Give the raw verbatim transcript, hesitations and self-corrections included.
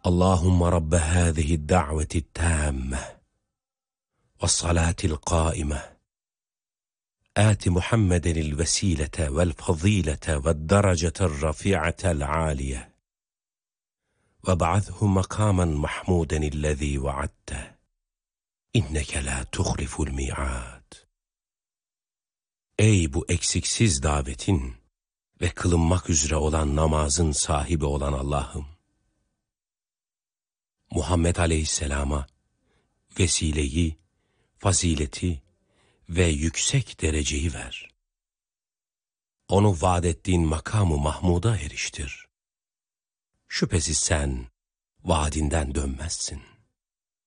Allahümme Rabbe hâzihi da'veti tâmme ve salâtil qâime آت محمد الوسيلة والفضيلة والدرجة الرفيعة العالية وابعثه مقاما محمودا الذي وعدته إنك لا تخلف الميعاد. Ey bu eksiksiz davetin ve kılınmak üzere olan namazın sahibi olan Allah'ım, Muhammed Aleyhisselam'a vesileyi, fazileti ve yüksek dereceyi ver. Onu vaad ettiğin makamı Mahmud'a eriştir. Şüphesiz sen vaadinden dönmezsin.